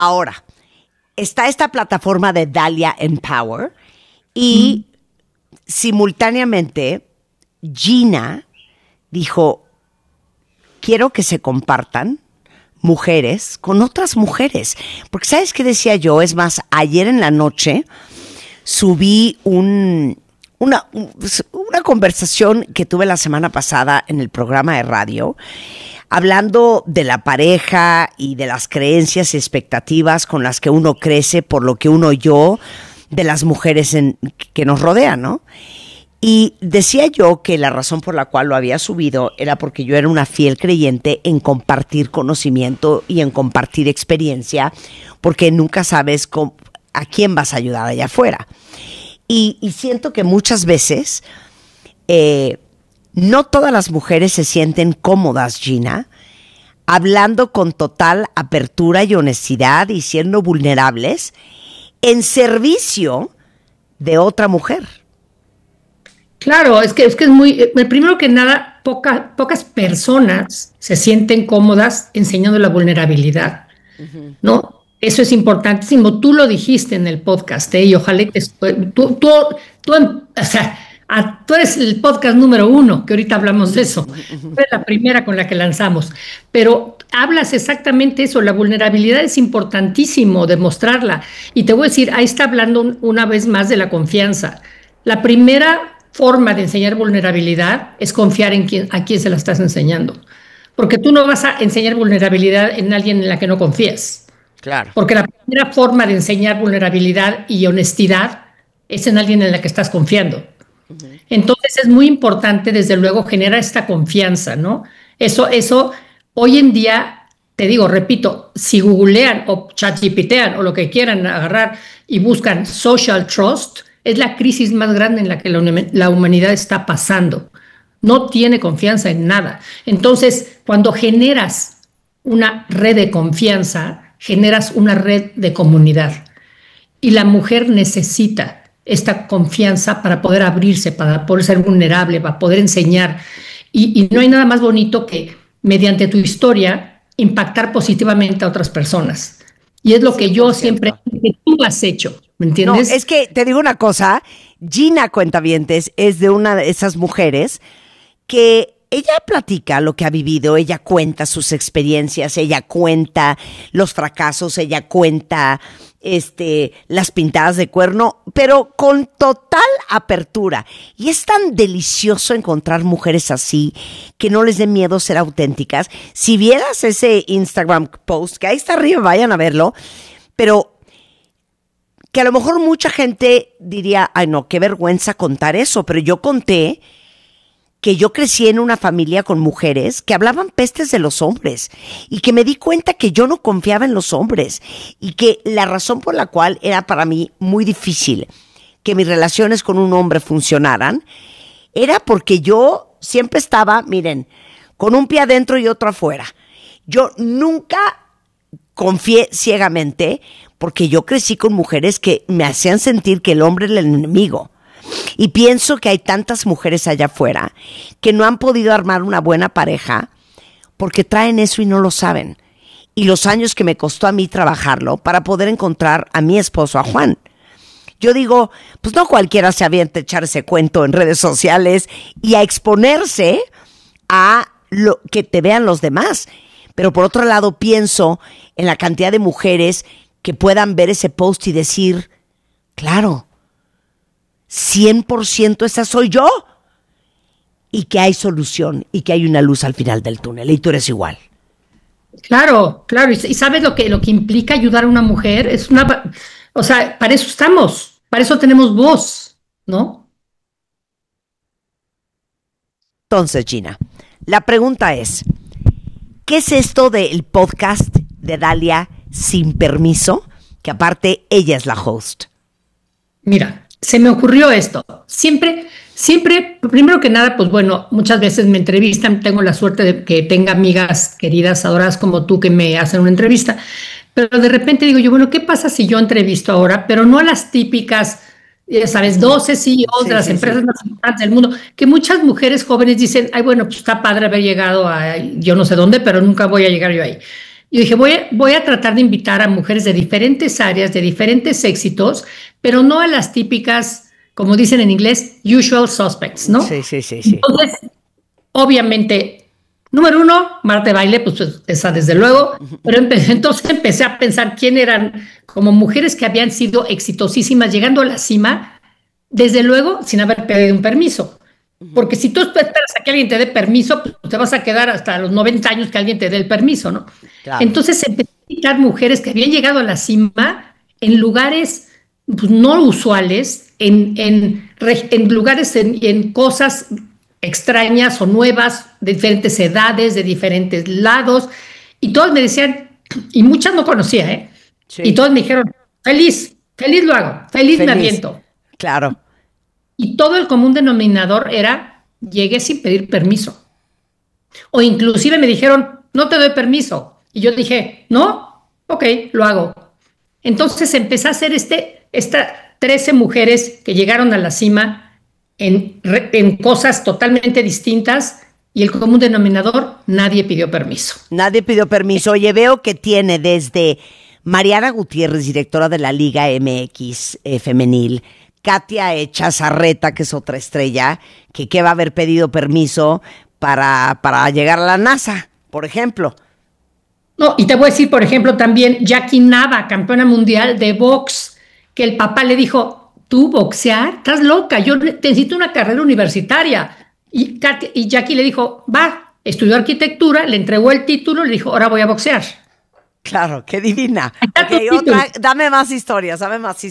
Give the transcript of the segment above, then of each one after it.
Ahora, está esta plataforma de Dalia Empower y simultáneamente Gina dijo, quiero que se compartan mujeres con otras mujeres. Porque ¿sabes qué decía yo? Es más, ayer en la noche subí una conversación que tuve la semana pasada en el programa de radio, hablando de la pareja y de las creencias y expectativas con las que uno crece por lo que uno oyó de las mujeres que nos rodean, ¿no? Y decía yo que la razón por la cual lo había subido era porque yo era una fiel creyente en compartir conocimiento y en compartir experiencia, porque nunca sabes a quién vas a ayudar allá afuera. Y siento que muchas veces no todas las mujeres se sienten cómodas, Gina, hablando con total apertura y honestidad y siendo vulnerables en servicio de otra mujer. Claro, es que es muy, primero que nada, pocas personas se sienten cómodas enseñando la vulnerabilidad, ¿no? Eso es importantísimo. Tú lo dijiste en el podcast, y ojalá o sea, tú eres el podcast número 1, que ahorita hablamos de eso. Fue la primera con la que lanzamos. Pero hablas exactamente eso, la vulnerabilidad es importantísimo demostrarla. Y te voy a decir, ahí está hablando una vez más de la confianza. La primera forma de enseñar vulnerabilidad es confiar a quién se la estás enseñando. Porque tú no vas a enseñar vulnerabilidad en alguien en la que no confíes. Claro. Porque la primera forma de enseñar vulnerabilidad y honestidad es en alguien en la que estás confiando. Entonces es muy importante, desde luego, generar esta confianza, ¿no? Eso hoy en día, te digo, repito, si googlean o chatgptean o lo que quieran agarrar y buscan social trust, es la crisis más grande en la que la humanidad está pasando. No tiene confianza en nada. Entonces, cuando generas una red de confianza, generas una red de comunidad. Y la mujer necesita esta confianza para poder abrirse, para poder ser vulnerable, para poder enseñar. Y no hay nada más bonito que, mediante tu historia, impactar positivamente a otras personas. Y es lo que yo siempre, que tú has hecho, ¿me entiendes? No, es que te digo una cosa, Gina Cuentavientes es de una de esas mujeres que ella platica lo que ha vivido, ella cuenta sus experiencias, ella cuenta los fracasos, ella cuenta las pintadas de cuerno, pero con total apertura. Y es tan delicioso encontrar mujeres así, que no les dé miedo ser auténticas. Si vieras ese Instagram post, que ahí está arriba, vayan a verlo, pero que a lo mejor mucha gente diría, ay no, qué vergüenza contar eso, pero yo conté que yo crecí en una familia con mujeres que hablaban pestes de los hombres y que me di cuenta que yo no confiaba en los hombres y que la razón por la cual era para mí muy difícil que mis relaciones con un hombre funcionaran era porque yo siempre estaba, miren, con un pie adentro y otro afuera. Yo nunca confié ciegamente porque yo crecí con mujeres que me hacían sentir que el hombre era el enemigo. Y pienso que hay tantas mujeres allá afuera que no han podido armar una buena pareja porque traen eso y no lo saben. Y los años que me costó a mí trabajarlo para poder encontrar a mi esposo, a Juan. Yo digo, pues no cualquiera se avienta a echar ese cuento en redes sociales y a exponerse a lo que te vean los demás. Pero por otro lado pienso en la cantidad de mujeres que puedan ver ese post y decir, claro, 100% esa soy yo, y que hay solución y que hay una luz al final del túnel y tú eres igual. Claro, claro, y sabes lo que implica ayudar a una mujer, o sea, para eso estamos, para eso tenemos voz, ¿no? Entonces, Gina, la pregunta es, ¿qué es esto del podcast de Dalia Sin Permiso? Que aparte ella es la host. Mira, se me ocurrió esto. Siempre, primero que nada, pues bueno, muchas veces me entrevistan, tengo la suerte de que tenga amigas queridas, adoradas como tú que me hacen una entrevista, pero de repente digo yo, bueno, ¿qué pasa si yo entrevisto ahora? Pero no a las típicas, ya sabes, 12 CEOs de las empresas más importantes del mundo, que muchas mujeres jóvenes dicen, ay, bueno, pues está padre haber llegado a yo no sé dónde, pero nunca voy a llegar yo ahí. Y dije, voy a tratar de invitar a mujeres de diferentes áreas, de diferentes éxitos, pero no a las típicas, como dicen en inglés, usual suspects, ¿no? Sí, sí, sí, sí. Entonces, obviamente, número uno, Marta de Baile, pues esa desde luego, pero entonces empecé a pensar quién eran como mujeres que habían sido exitosísimas llegando a la cima, desde luego sin haber pedido un permiso. Porque si tú esperas a que alguien te dé permiso, pues te vas a quedar hasta los 90 años que alguien te dé el permiso, ¿no? Claro. Entonces empecé a invitar mujeres que habían llegado a la cima en lugares pues, no usuales, en lugares, en cosas extrañas o nuevas, de diferentes edades, de diferentes lados, y todos me decían, y muchas no conocía, ¿eh? Sí. Y todos me dijeron, feliz, feliz lo hago, feliz me aviento. Claro. Y todo el común denominador era, llegué sin pedir permiso. O inclusive me dijeron, no te doy permiso. Y yo dije, no, ok, lo hago. Entonces empecé a hacer estas 13 mujeres que llegaron a la cima en cosas totalmente distintas y el común denominador, nadie pidió permiso. Nadie pidió permiso. Oye, veo que tiene desde Mariana Gutiérrez, directora de la Liga MX femenil, Katia Echazarreta, que es otra estrella, que va a haber pedido permiso para llegar a la NASA, por ejemplo. No, y te voy a decir, por ejemplo, también Jackie Nava, campeona mundial de box, que el papá le dijo, ¿tú boxear? ¿Estás loca? Yo necesito una carrera universitaria. Y Jackie le dijo, va, estudió arquitectura, le entregó el título, le dijo, ahora voy a boxear. Claro, qué divina. Ok, otra, dame más historias.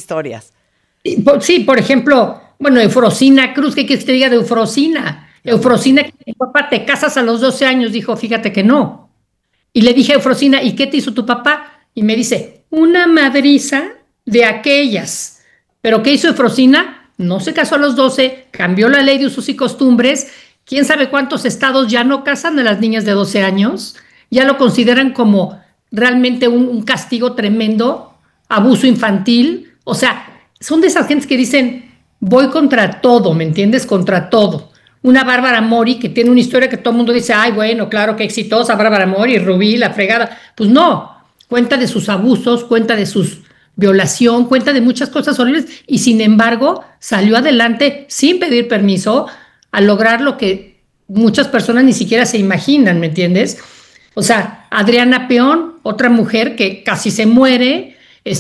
Sí, por ejemplo, bueno, Eufrosina Cruz, ¿qué quieres que te diga de Eufrosina? Eufrosina, que papá, te casas a los 12 años, dijo, fíjate que no. Y le dije a Eufrosina, ¿y qué te hizo tu papá? Y me dice, una madriza de aquellas. ¿Pero qué hizo Eufrosina? No se casó a los 12, cambió la ley de usos y costumbres. ¿Quién sabe cuántos estados ya no casan a las niñas de 12 años? Ya lo consideran como realmente un castigo tremendo, abuso infantil. O sea, son de esas gentes que dicen, voy contra todo, ¿me entiendes? Contra todo. Una Bárbara Mori que tiene una historia que todo el mundo dice, ay, bueno, claro, qué exitosa Bárbara Mori, Rubí, la fregada. Pues no, cuenta de sus abusos, cuenta de sus violación, cuenta de muchas cosas horribles y sin embargo salió adelante sin pedir permiso a lograr lo que muchas personas ni siquiera se imaginan, ¿me entiendes? O sea, Adriana Peón, otra mujer que casi se muere,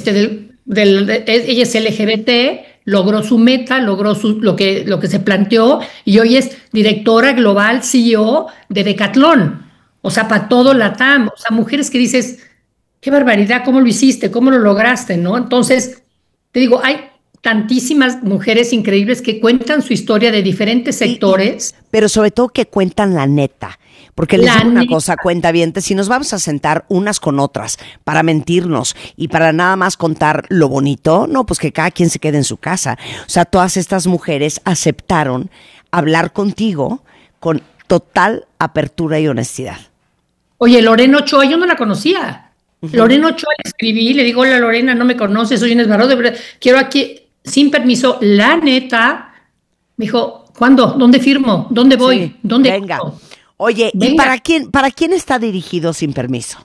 ella es LGBT, logró su meta, logró lo que se planteó y hoy es directora global, CEO de Decathlon, o sea, para todo Latam, o sea, mujeres que dices, qué barbaridad, cómo lo hiciste, cómo lo lograste, ¿no? Entonces, te digo, hay tantísimas mujeres increíbles que cuentan su historia de diferentes sectores. Pero sobre todo que cuentan la neta. Porque les digo una cosa, cuentavientes, si nos vamos a sentar unas con otras para mentirnos y para nada más contar lo bonito, no, pues que cada quien se quede en su casa. O sea, todas estas mujeres aceptaron hablar contigo con total apertura y honestidad. Oye, Lorena Ochoa, yo no la conocía. Lorena Ochoa le escribí, le digo, hola Lorena, no me conoces, soy Inés Baró, de verdad, quiero aquí, sin permiso, la neta, me dijo, ¿cuándo? ¿Dónde firmo? ¿Dónde voy? Sí, ¿Dónde venga. firmo? Oye, Venga. ¿y para quién está dirigido Sin Permiso?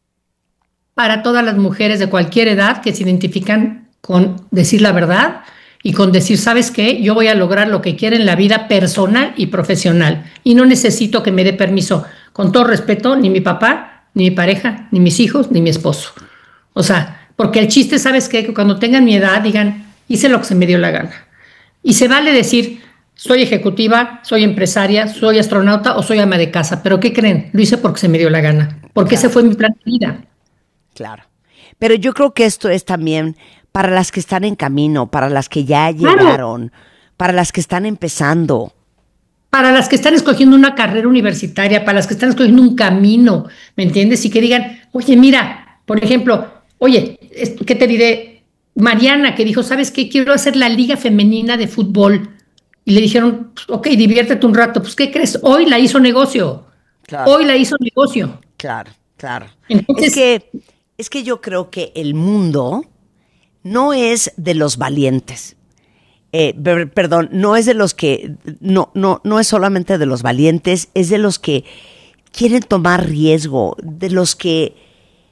Para todas las mujeres de cualquier edad que se identifican con decir la verdad y con decir, ¿sabes qué? Yo voy a lograr lo que quiero en la vida personal y profesional y no necesito que me dé permiso, con todo respeto, ni mi papá, ni mi pareja, ni mis hijos, ni mi esposo. O sea, porque el chiste, ¿sabes qué? Que cuando tengan mi edad digan, hice lo que se me dio la gana. Y se vale decir, soy ejecutiva, soy empresaria, soy astronauta o soy ama de casa. ¿Pero qué creen? Lo hice porque se me dio la gana, porque ese fue mi plan de vida. Claro. Pero yo creo que esto es también para las que están en camino, para las que ya llegaron, para las que están empezando. Para las que están escogiendo una carrera universitaria, para las que están escogiendo un camino, ¿me entiendes? Y que digan, oye, mira, por ejemplo, oye, ¿qué te diré? Mariana, que dijo, ¿sabes qué? Quiero hacer la liga femenina de fútbol. Y le dijeron, ok, diviértete un rato. Pues, ¿qué crees? Hoy la hizo negocio. Claro. Hoy la hizo negocio. Claro, claro. Entonces, es que yo creo que el mundo no es de los valientes. Perdón, no es de los que, no es solamente de los valientes, es de los que quieren tomar riesgo, de los que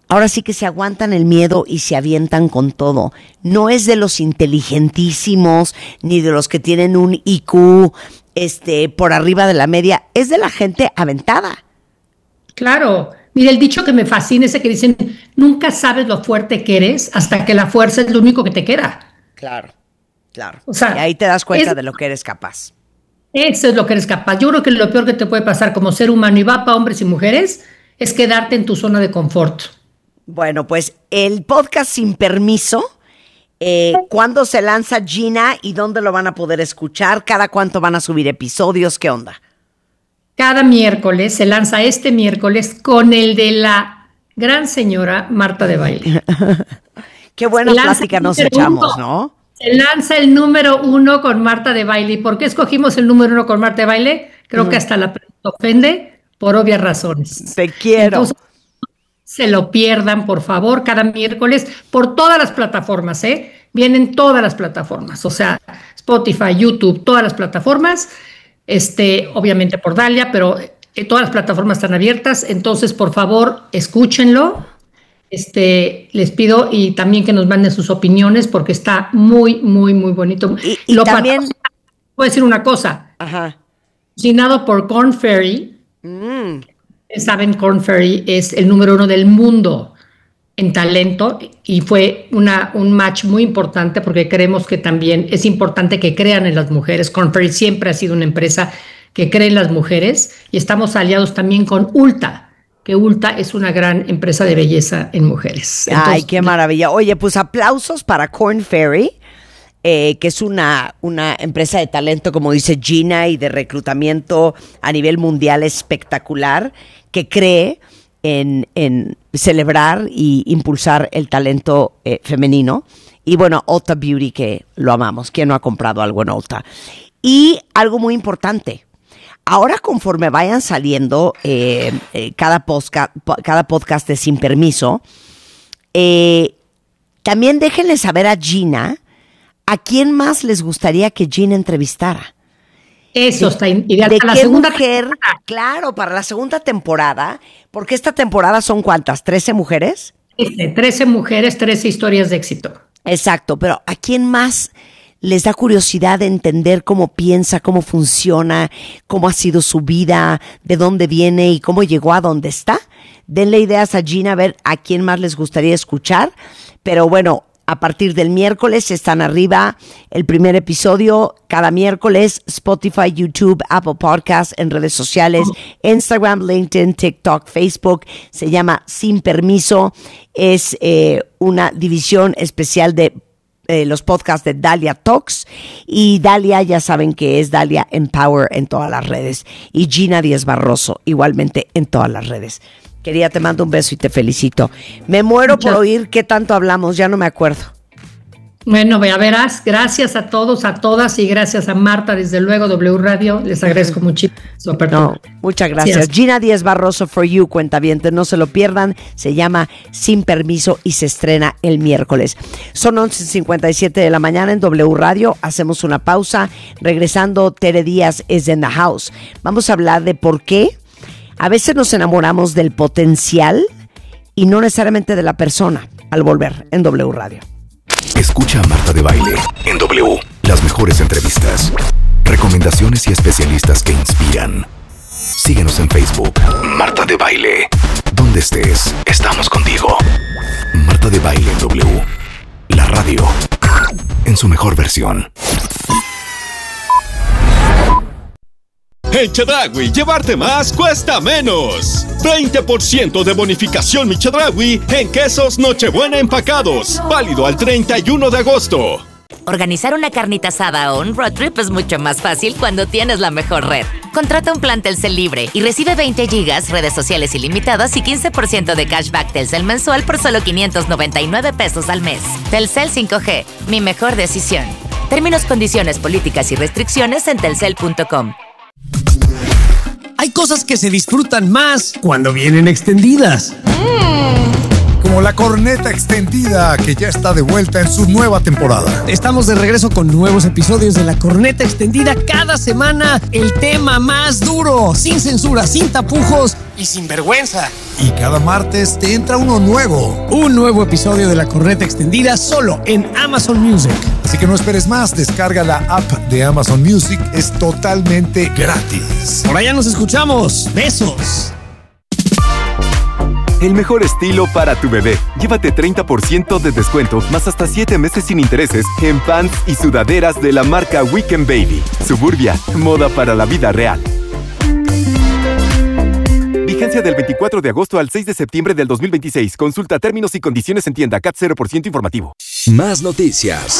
ahora sí que se aguantan el miedo y se avientan con todo. No es de los inteligentísimos, ni de los que tienen un IQ por arriba de la media. Es de la gente aventada. Claro. Mira, el dicho que me fascina es ese que dicen, nunca sabes lo fuerte que eres hasta que la fuerza es lo único que te queda. Claro, claro. O sea, y ahí te das cuenta de lo que eres capaz. Eso es lo que eres capaz. Yo creo que lo peor que te puede pasar como ser humano, y va para hombres y mujeres, es quedarte en tu zona de confort. Bueno, pues el podcast Sin Permiso, ¿cuándo se lanza, Gina, y dónde lo van a poder escuchar? ¿Cada cuánto van a subir episodios? ¿Qué onda? Cada miércoles, se lanza este miércoles con el de la gran señora Marta de Baile. Qué buena plática nos echamos, ¿no? Se lanza el número 1 con Marta de Baile. ¿Y por qué escogimos el número 1 con Marta de Baile? Creo que hasta la prensa ofende por obvias razones. Te quiero. Entonces, se lo pierdan, por favor, cada miércoles por todas las plataformas, ¿eh? Vienen todas las plataformas, o sea, Spotify, YouTube, todas las plataformas. Obviamente por Dalia, pero todas las plataformas están abiertas, entonces por favor escúchenlo, les pido, y también que nos manden sus opiniones porque está muy, muy, muy bonito. Y también voy a decir una cosa. Ajá. Patrocinado por Korn Ferry. Saben, Korn Ferry es el número 1 del mundo en talento y fue un match muy importante porque creemos que también es importante que crean en las mujeres. Korn Ferry siempre ha sido una empresa que cree en las mujeres y estamos aliados también con Ulta, que Ulta es una gran empresa de belleza en mujeres. Entonces, ay, qué maravilla. Oye, pues aplausos para Korn Ferry, que es una empresa de talento, como dice Gina, y de reclutamiento a nivel mundial espectacular, que cree en celebrar y impulsar el talento femenino. Y bueno, Ulta Beauty, que lo amamos. ¿Quién no ha comprado algo en Ulta? Y algo muy importante. Ahora, conforme vayan saliendo cada podcast de Sin Permiso, también déjenle saber a Gina a quién más les gustaría que Gina entrevistara. Eso está ideal. ¿De qué mujer? Claro, para la segunda temporada, porque esta temporada son ¿cuántas? ¿13 mujeres? 13 mujeres, 13 historias de éxito. Exacto, pero ¿a quién más les da curiosidad de entender cómo piensa, cómo funciona, cómo ha sido su vida, de dónde viene y cómo llegó a donde está? Denle ideas a Gina a ver a quién más les gustaría escuchar, pero bueno, a partir del miércoles están arriba el primer episodio cada miércoles, Spotify, YouTube, Apple Podcasts, en redes sociales, Instagram, LinkedIn, TikTok, Facebook. Se llama Sin Permiso. Es una división especial de los podcasts de Dalia Talks. Y Dalia, ya saben que es Dalia Empower en todas las redes. Y Gina Díaz Barroso, igualmente en todas las redes. Querida, te mando un beso y te felicito. Me muero por oír qué tanto hablamos, ya no me acuerdo. Bueno, verás, gracias a todos, a todas, y gracias a Marta, desde luego, W Radio, les agradezco muchísimo su apertura. No, muchas gracias. Gina Díaz Barroso for You, cuentavientes, no se lo pierdan, se llama Sin Permiso y se estrena el miércoles. Son 11:57 de la mañana en W Radio, hacemos una pausa, regresando, Tere Díaz is in the house. Vamos a hablar de por qué a veces nos enamoramos del potencial y no necesariamente de la persona. Al volver en W Radio. Escucha a Marta de Baile en W. Las mejores entrevistas, recomendaciones y especialistas que inspiran. Síguenos en Facebook. Marta de Baile. Donde estés, estamos contigo. Marta de Baile en W. La radio en su mejor versión. En Chedraui, llevarte más cuesta menos. 20% de bonificación Mi Chedraui en quesos Nochebuena empacados. Válido al 31 de agosto. Organizar una carnita asada o un road trip es mucho más fácil cuando tienes la mejor red. Contrata un plan Telcel libre y recibe 20 gigas, redes sociales ilimitadas y 15% de cashback Telcel mensual por solo 599 pesos al mes. Telcel 5G, mi mejor decisión. Términos, condiciones, políticas y restricciones en telcel.com. Hay cosas que se disfrutan más cuando vienen extendidas. como La Corneta Extendida, que ya está de vuelta en su nueva temporada. Estamos de regreso con nuevos episodios de La Corneta Extendida cada semana. El tema más duro, sin censura, sin tapujos y sin vergüenza. Y cada martes te entra uno nuevo. Un nuevo episodio de La Corneta Extendida solo en Amazon Music. Así que no esperes más, descarga la app de Amazon Music, es totalmente gratis. Por allá nos escuchamos. Besos. El mejor estilo para tu bebé. Llévate 30% de descuento más hasta 7 meses sin intereses en pants y sudaderas de la marca Weekend Baby. Suburbia, moda para la vida real. Vigencia del 24 de agosto al 6 de septiembre del 2026. Consulta términos y condiciones en tienda. CAT 0% informativo. Más noticias.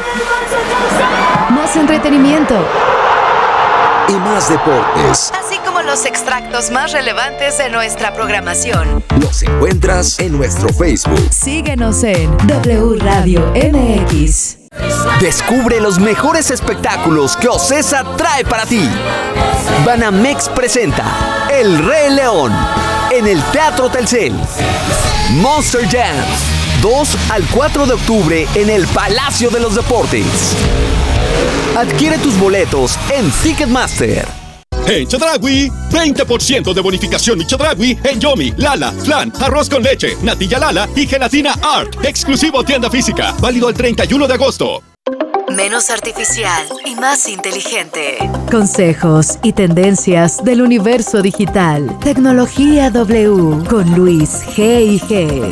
Más entretenimiento. Y más deportes. Así como los extractos más relevantes de nuestra programación. Los encuentras en nuestro Facebook. Síguenos en W Radio MX. Descubre los mejores espectáculos que Ocesa trae para ti. Banamex presenta El Rey León en el Teatro Telcel. Monster Jam 2 al 4 de octubre en el Palacio de los Deportes. Adquiere tus boletos en Ticketmaster. En Chedraui, 20% de bonificación mi Chedraui en Yomi, Lala, Flan, arroz con leche, natilla Lala y gelatina Art. Exclusivo tienda física. Válido el 31 de agosto. Menos artificial y más inteligente. Consejos y tendencias del universo digital. Tecnología W con Luis G&G.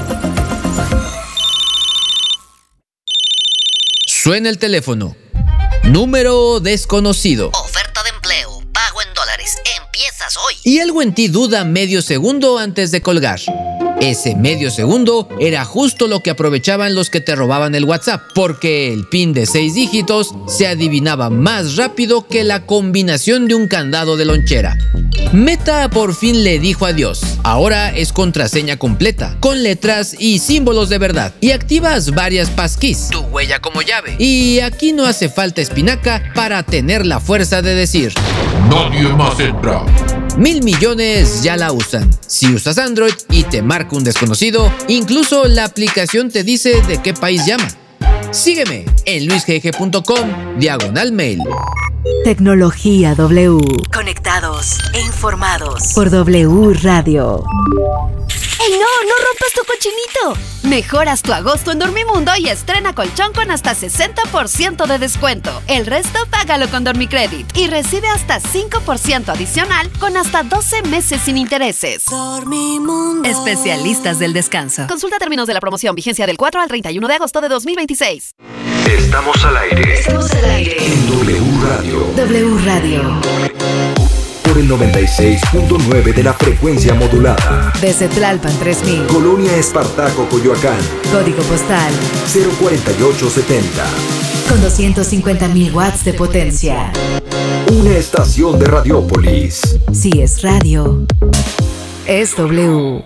Suena el teléfono. Número desconocido. Oferta de empleo. Pago en dólares. Empiezas hoy. Y algo en ti duda medio segundo antes de colgar. Ese medio segundo era justo lo que aprovechaban los que te robaban el WhatsApp, porque el PIN de 6 dígitos se adivinaba más rápido que la combinación de un candado de lonchera. Meta por fin le dijo adiós. Ahora es contraseña completa, con letras y símbolos de verdad. Y activas varias passkeys, tu huella como llave. Y aquí no hace falta espinaca para tener la fuerza de decir: nadie más entra. 1,000 millones ya la usan. Si usas Android y te marca un desconocido, incluso la aplicación te dice de qué país llama. Sígueme en luisgg.com/mail. Tecnología W. Conectados e informados por W Radio. ¡Ey, no! ¡No rompas tu cochinito! Mejoras tu agosto en Dormimundo y estrena colchón con hasta 60% de descuento. El resto págalo con Dormicredit y recibe hasta 5% adicional con hasta 12 meses sin intereses. Dormimundo. Especialistas del descanso. Consulta términos de la promoción. Vigencia del 4 al 31 de agosto de 2026. Estamos al aire. Estamos al aire. En W Radio. W Radio. Por el 96.9 de la frecuencia modulada. Desde Tlalpan 3000. Colonia Espartaco, Coyoacán. Código postal 04870. Con 250,000 watts de potencia. Una estación de Radiópolis. Si es radio, es W.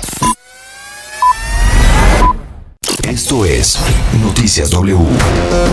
Esto es Noticias W.